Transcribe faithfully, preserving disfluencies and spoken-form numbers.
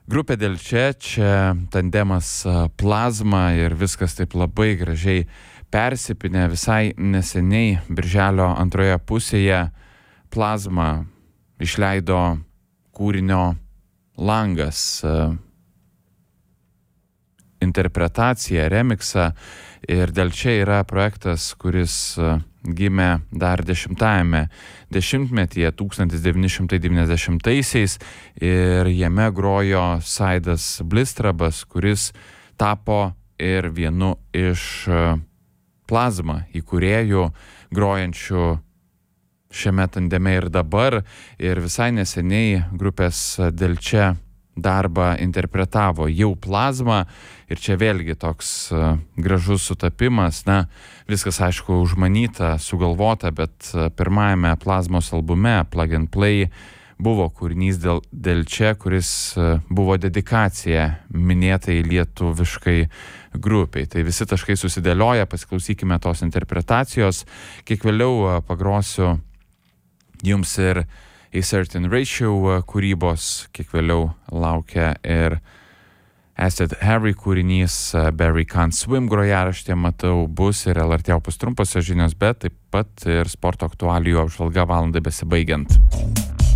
Grupė Delče, čia tandemas Plazma ir viskas taip labai gražiai persipinę. Visai neseniai, birželio antroje pusėje, Plazma išleido kūrinio Langas interpretaciją, remixą, ir Delče yra projektas, kuris gimė dar dešimtajame dešimtmetyje, tūkstantis devyni šimtai devyniasdešimtaisiais, ir jame grojo Saidas Blistrabas, kuris tapo ir vienu iš Plazma įkūrėjų, grojančių šiame tandeme ir dabar, ir visai neseniai grupės Delče darbą interpretavo jau Plazma, ir čia vėlgi toks uh, gražus sutapimas, na, viskas aišku užmanyta, sugalvota, bet uh, pirmajame Plazmos albume Plug and Play buvo kūrinys Del, Delče, kuris uh, buvo dedikacija minėtai lietuviškai grupiai. Tai visi taškai susidėlioja, pasiklausykime tos interpretacijos, kiek vėliau uh, pagrosiu jums ir A Certain Ratio kūrybos, kiek vėliau laukia ir Acid Harry kūrinys, Barry Can't Swim grojaraštė, matau, bus ir L R T Opus trumposios žinios, bet taip pat ir sporto aktualijų apžvalga valandai besibaigiant.